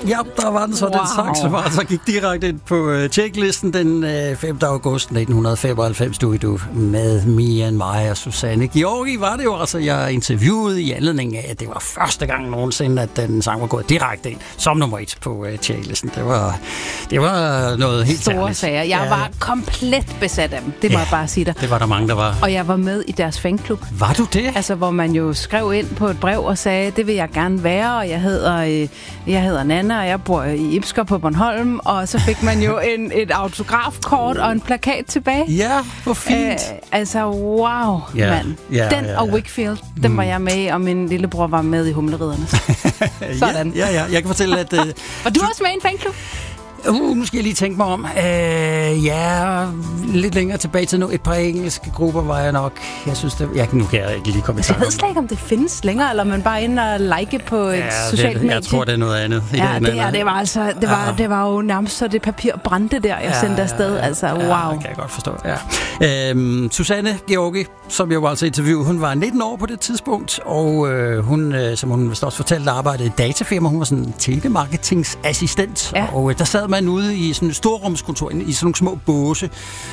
Ja, der var den så, den sang, som altså gik direkte ind på checklisten den 5. august 1995, du med Me and My og Susanne Georgi. Var det jo altså, jeg interviewede i anledning af, at det var første gang nogensinde, at den sang var gået direkte ind som nummer 1 på checklisten. Det var noget helt store særligt. Sager. Jeg var komplet besat af dem, det må jeg bare sige dig. Det var der mange, der var. Og jeg var med i deres fanklub. Var du det? Altså, hvor man jo skrev ind på et brev og sagde, det vil jeg gerne være, og jeg hedder Nana, og jeg bor i Ibsker på Bornholm, og så fik man jo et autografkort og en plakat tilbage. Ja, hvor fint. Altså, wow, mand. Den og Wakefield, den var jeg med i, og min lillebror var med i Humleridderne. Sådan. Ja, jeg kan fortælle, at... Var du også med i en fanklub? Nu skal jeg lige tænke mig om. Lidt længere tilbage til et par engelske grupper var jeg nok. Jeg synes, nu kan jeg ikke lige komme i tanke om. Jeg ved slet ikke, om det findes længere, eller man bare inde og like på et socialt medie. Jeg tror, det er noget andet. Det var jo nærmest så det papir brændte der, jeg sendte afsted. Altså, wow. Det kan jeg godt forstå, Susanne Georgi, som jeg var altså interviewet, hun var 19 år på det tidspunkt, og hun, som hun vist også fortalte, arbejdede i et datafirma. Hun var sådan en telemarketingsassistent, og der sad man ude i sådan et storrumskontor, i sådan nogle små båse,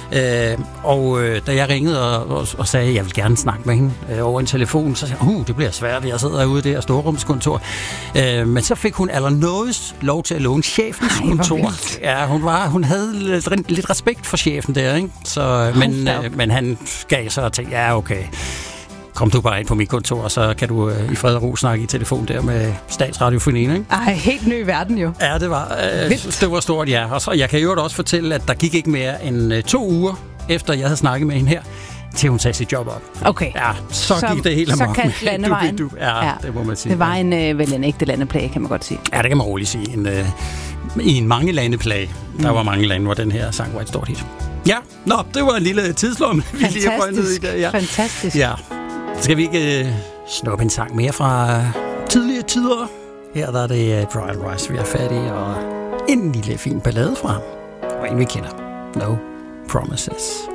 da jeg ringede og sagde, at jeg vil gerne snakke med hende over en telefon, så sagde hun, det bliver svært, jeg sidder ude i det her storrumskontor. Men så fik hun allernådigst lov til at låne chefens kontor. Ja, hun havde lidt respekt for chefen der, ikke? Så, men han gav sig og tænkte, ja, okay, kom du bare ind på mit kontor, så kan du i fred og ro snakke i telefon der med Statsradioforeningen, ikke? Ej, helt ny verden jo. Ja, det var stort, ja. Og så, jeg kan jo også fortælle, at der gik ikke mere end 2 uger, efter jeg havde snakket med hende her, til hun sagde sit job op. Okay. Ja, så gik det helt amok. Så kan landevejen. Ja, det må man sige. Det var vel en ægte landeplage, kan man godt sige. Ja, det kan man roligt sige. I en mange landeplage. Der var mange lande, hvor den her sang var et stort hit. Ja, det var en lille tidslomme, vi lige har fundet i dag. Ja. Fantastisk. Ja. Skal vi ikke snuppe en sang mere fra tidligere tider? Her der er det Brian Rice, vi er fat i, og en lille fin ballade fra ham. Og en vi kender. No Promises.